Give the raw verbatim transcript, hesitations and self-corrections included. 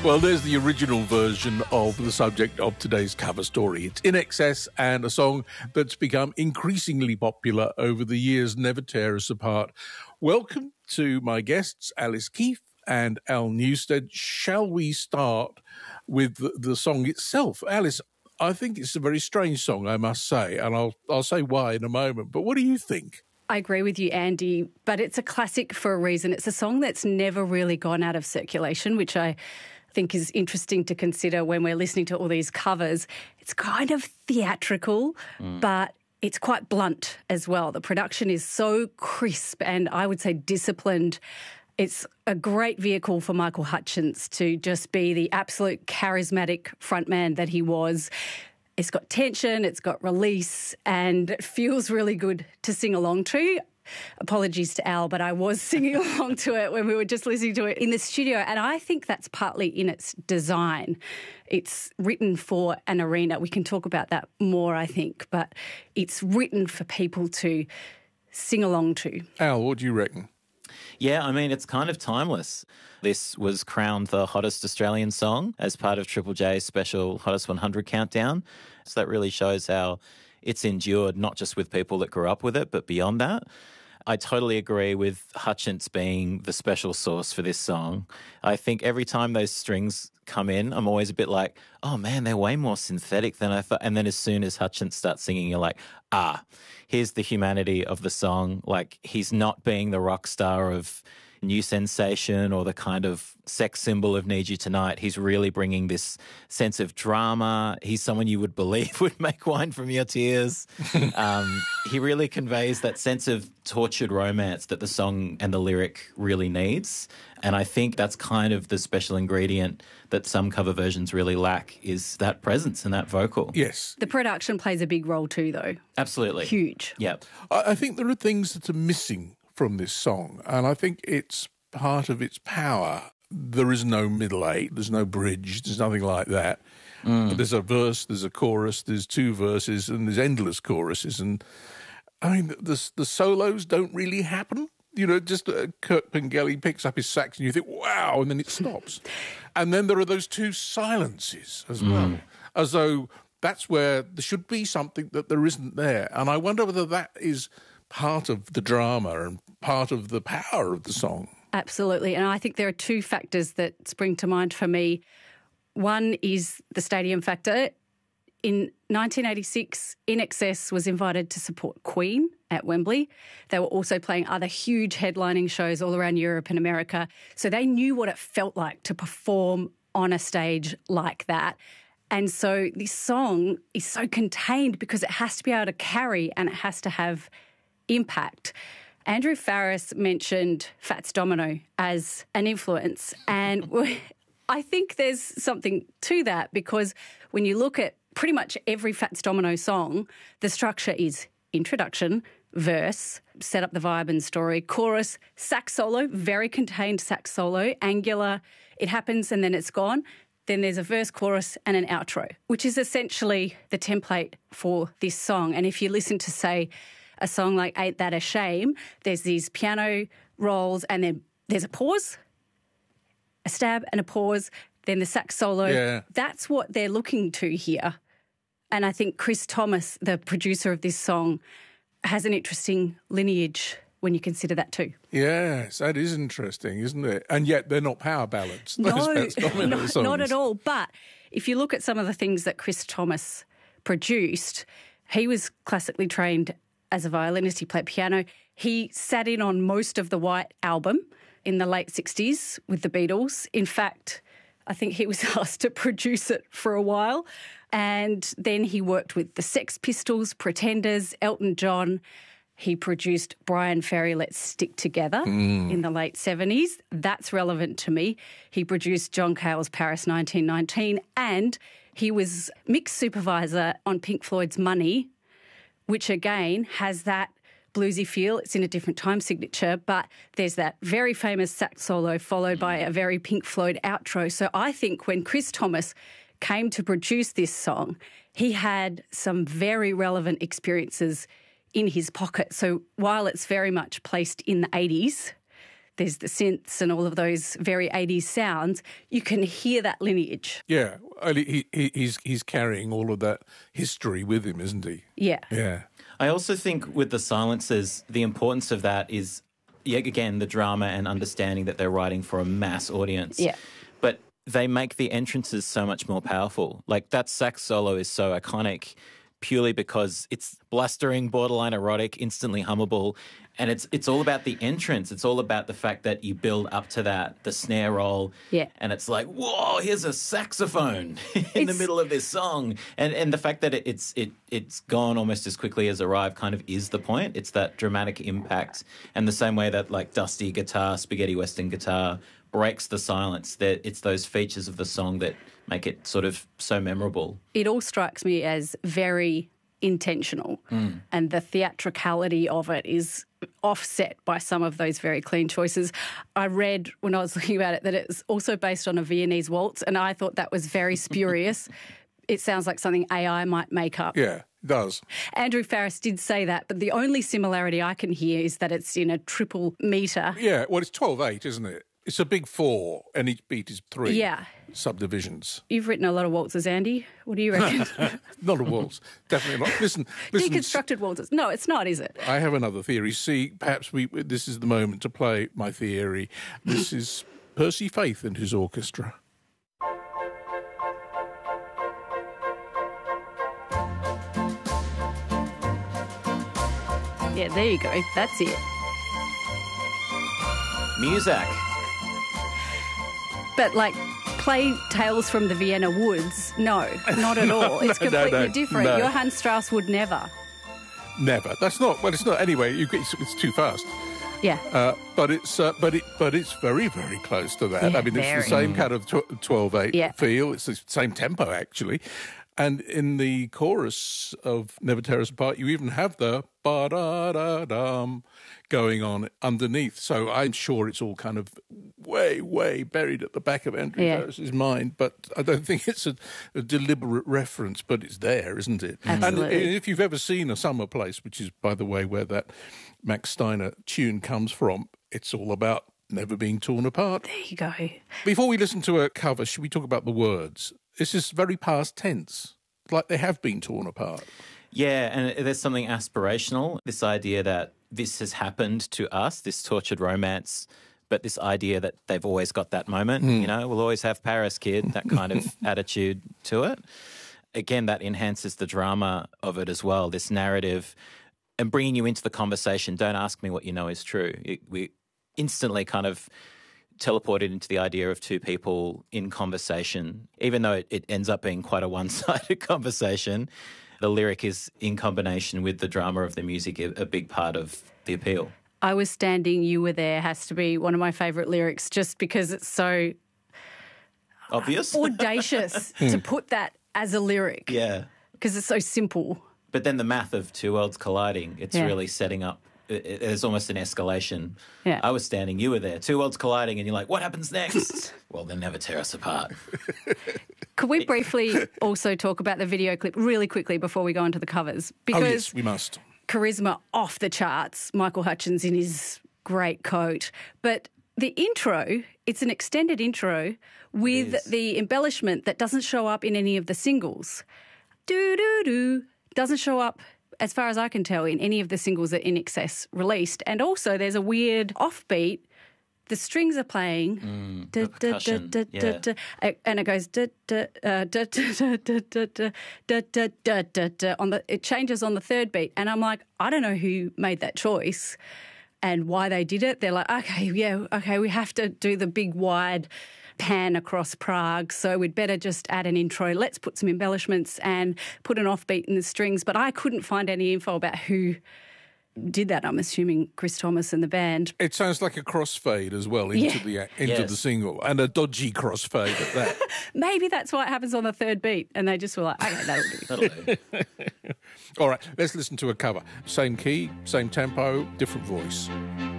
Well, there's the original version of the subject of today's cover story. It's In Excess, and a song that's become increasingly popular over the years. Never Tear Us Apart. Welcome to my guests, Alice Keefe and Al Newstead. Shall we start with the, the song itself? Alice, I think it's a very strange song, I must say, and I'll I'll say why in a moment. But what do you think? I agree with you, Andy, but it's a classic for a reason. It's a song that's never really gone out of circulation, which I think is interesting to consider when we're listening to all these covers. It's kind of theatrical, mm. but it's quite blunt as well. The production is so crisp and I would say disciplined. It's a great vehicle for Michael Hutchence to just be the absolute charismatic frontman that he was. It's got tension, it's got release, and it feels really good to sing along to. Apologies to Al, but I was singing along to it when we were just listening to it in the studio, and I think that's partly in its design. It's written for an arena. We can talk about that more, I think, but it's written for people to sing along to. Al, what do you reckon? Yeah, I mean, it's kind of timeless. This was crowned the hottest Australian song as part of Triple J's special Hottest one hundred countdown. So that really shows how it's endured, not just with people that grew up with it, but beyond that. I totally agree with Hutchence being the special sauce for this song. I think every time those strings come in, I'm always a bit like, oh man, they're way more synthetic than I thought. And then as soon as Hutchence starts singing, you're like, ah, here's the humanity of the song. Like, he's not being the rock star of New Sensation or the kind of sex symbol of Need You Tonight. He's really bringing this sense of drama. He's someone you would believe would make wine from your tears. um, he really conveys that sense of tortured romance that the song and the lyric really needs. And I think that's kind of the special ingredient that some cover versions really lack, is that presence and that vocal. Yes. The production plays a big role too, though. Absolutely. Huge. Yep. I, I think there are things that are missing from this song, and I think it's part of its power. There is no middle eight, there's no bridge, there's nothing like that. Mm. There's a verse, there's a chorus, there's two verses, and there's endless choruses. And I mean, the, the solos don't really happen. You know, just uh, Kurt Pengelly picks up his sax and you think, wow, and then it stops. And then there are those two silences as well, mm. as though that's where there should be something that there isn't there. And I wonder whether that is part of the drama and part of the power of the song. Absolutely. And I think there are two factors that spring to mind for me. One is the stadium factor. In nineteen eighty-six, In Excess was invited to support Queen at Wembley. They were also playing other huge headlining shows all around Europe and America. So they knew what it felt like to perform on a stage like that. And so this song is so contained because it has to be able to carry and it has to have impact. Andrew Farriss mentioned Fats Domino as an influence, and I think there's something to that, because when you look at pretty much every Fats Domino song, the structure is introduction, verse, set up the vibe and story, chorus, sax solo, very contained sax solo, angular, it happens and then it's gone. Then there's a verse, chorus and an outro, which is essentially the template for this song. And if you listen to, say, a song like Ain't That a Shame, there's these piano rolls and then there's a pause, a stab and a pause, then the sax solo. Yeah. That's what they're looking to here. And I think Chris Thomas, the producer of this song, has an interesting lineage when you consider that too. Yes, that is interesting, isn't it? And yet they're not power ballads. No, not, not at all. But if you look at some of the things that Chris Thomas produced, he was classically trained as a violinist. He played piano. He sat in on most of the White Album in the late sixties with the Beatles. In fact, I think he was asked to produce it for a while. And then he worked with the Sex Pistols, Pretenders, Elton John. He produced Brian Ferry, Let's Stick Together mm. in the late seventies. That's relevant to me. He produced John Cale's Paris nineteen nineteen, and he was mix supervisor on Pink Floyd's Money, which again has that bluesy feel. It's in a different time signature, but there's that very famous sax solo followed by a very Pink Floyd outro. So I think when Chris Thomas came to produce this song, he had some very relevant experiences in his pocket. So while it's very much placed in the eighties, there's the synths and all of those very eighties sounds, you can hear that lineage. Yeah, and he, he, he's he's carrying all of that history with him, isn't he? Yeah. Yeah. I also think with the silences, the importance of that is, yeah, again, the drama and understanding that they're writing for a mass audience. Yeah. But they make the entrances so much more powerful. Like that sax solo is so iconic purely because it's blustering, borderline erotic, instantly hummable. And it's it's all about the entrance. It's all about the fact that you build up to that, the snare roll. Yeah. And it's like, whoa, here's a saxophone in It's- the middle of this song. And and the fact that it, it's it it's gone almost as quickly as arrived kind of is the point. It's that dramatic impact. And the same way that like dusty guitar, spaghetti western guitar breaks the silence, that it's those features of the song that make it sort of so memorable. It all strikes me as very intentional, and the theatricality of it is offset by some of those very clean choices. I read when I was looking at it that it's also based on a Viennese waltz, and I thought that was very spurious. It sounds like something A I might make up. Yeah, it does. Andrew Farris did say that, but the only similarity I can hear is that it's in a triple metre. Yeah, well, it's twelve eight, isn't it? It's a big four, and each beat is three Yeah. subdivisions. You've written a lot of waltzes, Andy. What do you reckon? Not a waltz, definitely not. Listen, listen. Deconstructed waltzes. No, it's not, is it? I have another theory. See, perhaps we. This is the moment to play my theory. This is Percy Faith and his orchestra. Yeah, there you go. That's it. Muzak. But like play Tales from the Vienna Woods, no, not at all. It's no, completely no, different. no. Johann Strauss would never. Never. That's not. Well, it's not. Anyway, you, it's, it's too fast. Yeah. Uh, but it's uh, but it but it's very very close to that. Yeah, I mean, it's very. the same kind of twelve eight Yeah. feel. It's the same tempo actually, and in the chorus of Never Tear Us Apart, you even have the ba da da dum going on underneath. So I'm sure it's all kind of way way buried at the back of Andrew Yeah. Farris's mind. But I don't think it's a, a deliberate reference. But it's there, isn't it? Absolutely. And if you've ever seen A Summer Place, which is by the way where that Max Steiner tune comes from, it's all about never being torn apart. There you go. Before we listen to a cover, should we talk about the words? This is very past tense, like they have been torn apart. Yeah, and there's something aspirational, this idea that this has happened to us, this tortured romance, but this idea that they've always got that moment, you know, we'll always have Paris, kid, that kind of attitude to it. Again, that enhances the drama of it as well, this narrative, and bringing you into the conversation. Don't ask me what you know is true. It, we instantly kind of teleported into the idea of two people in conversation, even though it, it ends up being quite a one-sided conversation. The lyric is, in combination with the drama of the music, a, a big part of the appeal. I was standing, you were there has to be one of my favourite lyrics just because it's so Obvious? audacious to put that as a lyric. Yeah. Because it's so simple. But then the math of two worlds colliding, it's Yeah. really setting up, it, it, there's almost an escalation. Yeah. I was standing, you were there, two worlds colliding, and you're like, what happens next? Well, they'll never tear us apart. Could we briefly also talk about the video clip really quickly before we go into the covers? Oh, Because yes, we must. charisma off the charts, Michael Hutchins in his great coat. But the intro, it's an extended intro with is. the embellishment that doesn't show up in any of the singles. Do-do-do. Doesn't show up, as far as I can tell, in any of the singles that In Excess released. And also there's a weird offbeat. The strings are playing, Mm, da, the da, da, percussion, da, yeah. da, da, and it goes da, da, uh, da, da, da, da, da, da, da, da, da, da, da, on the. It changes on the third beat, and I'm like, I don't know who made that choice and why they did it. They're like, okay, yeah, okay, we have to do the big wide pan across Prague, so we'd better just add an intro. Let's put some embellishments and put an offbeat in the strings. But I couldn't find any info about who did that. I'm assuming Chris Thomas and the band. It sounds like a crossfade as well into Yeah. the into Yes. the single, and a dodgy crossfade at that. Maybe that's why it happens on the third beat, and they just were like, okay, that'll do. That'll do. All right, let's listen to a cover. Same key, same tempo, different voice.